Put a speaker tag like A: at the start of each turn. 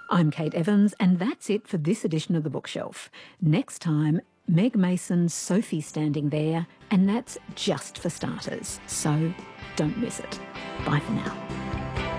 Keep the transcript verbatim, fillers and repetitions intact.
A: I'm Kate Evans, and that's it for this edition of The Bookshelf. Next time, Meg Mason's Sophie Standing There, and that's just for starters. So don't miss it. Bye for now.